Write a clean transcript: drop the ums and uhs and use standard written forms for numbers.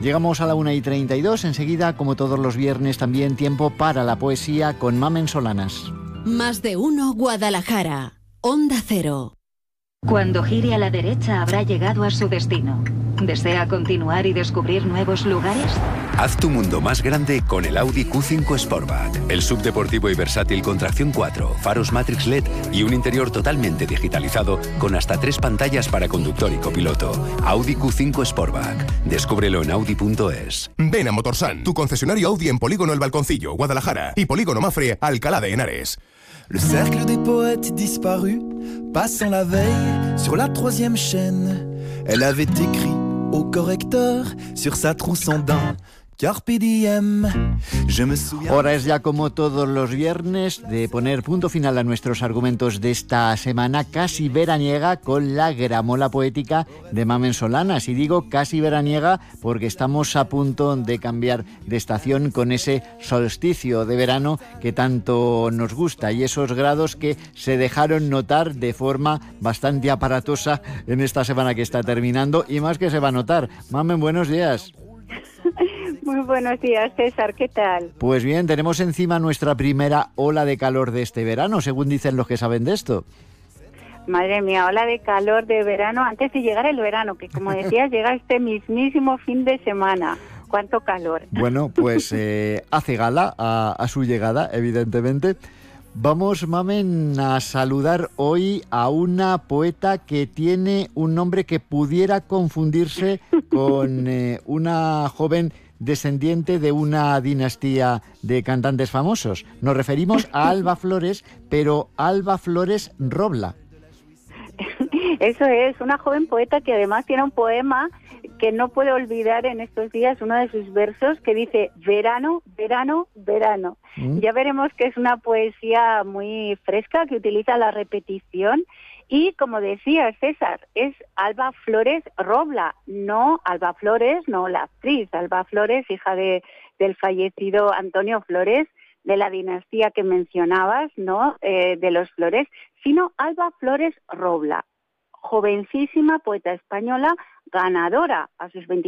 Llegamos a la 1:32, enseguida, como todos los viernes, también tiempo para la poesía con Mamen Solanas. Más de uno Guadalajara, Onda Cero. Cuando gire a la derecha habrá llegado a su destino. ¿Desea continuar y descubrir nuevos lugares? Haz tu mundo más grande con el Audi Q5 Sportback. El subdeportivo y versátil con tracción 4, faros Matrix LED y un interior totalmente digitalizado con hasta 3 pantallas para conductor y copiloto. Audi Q5 Sportback. Descúbrelo en Audi.es. Ven a Motorsan, tu concesionario Audi en Polígono El Balconcillo, Guadalajara, y Polígono Mafre, Alcalá de Henares. Le cercle des poètes disparus, passant la veille sur la 3e chaîne. Elle avait écrit au correcteur sur sa trousse en dents. Carpe diem. Je me souviens... Hora es ya, como todos los viernes, de poner punto final a nuestros argumentos de esta semana casi veraniega con la gramola poética de Mamen Solanas. Y digo casi veraniega porque estamos a punto de cambiar de estación con ese solsticio de verano que tanto nos gusta y esos grados que se dejaron notar de forma bastante aparatosa en esta semana que está terminando y más que se va a notar. Mamen, buenos días. Muy buenos días, César, ¿qué tal? Pues bien, tenemos encima nuestra primera ola de calor de este verano, según dicen los que saben de esto. Madre mía, ola de calor de verano antes de llegar el verano, que como decías, llega este mismísimo fin de semana. ¡Cuánto calor! Bueno, pues hace gala a su llegada, evidentemente. Vamos, Mamen, a saludar hoy a una poeta que tiene un nombre que pudiera confundirse con una joven descendiente de una dinastía de cantantes famosos. Nos referimos a Alba Flores, pero Alba Flores Robla. Eso es, una joven poeta que además tiene un poema que no puede olvidar en estos días, uno de sus versos que dice verano, verano, verano. Ya veremos que es una poesía muy fresca que utiliza la repetición y, como decía César, es Alba Flores Robla, no Alba Flores, no la actriz, Alba Flores, hija del fallecido Antonio Flores, de la dinastía que mencionabas, ¿no? De los Flores, sino Alba Flores Robla, jovencísima poeta española, ganadora a sus 20